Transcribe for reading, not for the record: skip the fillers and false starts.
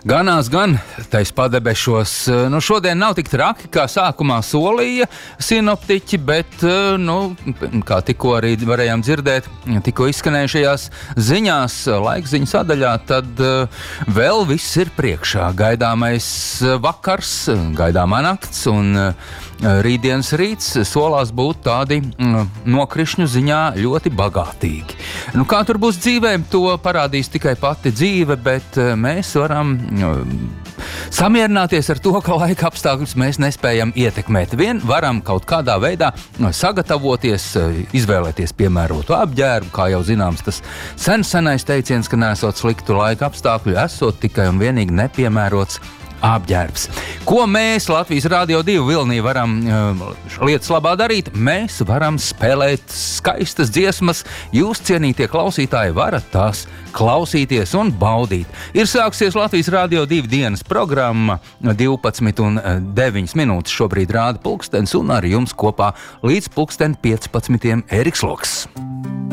Ganās gan, tais padebešos. Šodien nav tik traki, kā sākumā solīja sinoptiķi, bet, kā tikko arī varējām dzirdēt, tikko izskanējušajās ziņās, laikziņu sadaļā, tad vēl viss ir priekšā. Gaidāmais vakars, gaidāmā nakts un rītdienas rīts solās būt tādi nokrišņu ziņā ļoti bagātīgi. Kā tur būs dzīvē, to parādīs tikai pati dzīve, bet mēs varam samierināties ar to, ka laika apstākļus mēs nespējam ietekmēt. Vien varam kaut kādā veidā sagatavoties, izvēlēties piemērotu apģērbu, kā jau zināms, tas senais teiciens, ka nesot sliktu laika apstākļu, esot tikai un vienīgi nepiemērots apģērbs. Ko mēs Latvijas Radio 2 Vilnī varam lietas labā darīt? Mēs varam spēlēt skaistas dziesmas. Jūs, cienītie klausītāji, varat tās klausīties un baudīt. Ir sākusies Latvijas Radio 2 dienas programma 12:09 minūtes. Šobrīd rāda pulkstens un ar jums kopā līdz pulksten 15 Eriks Loks.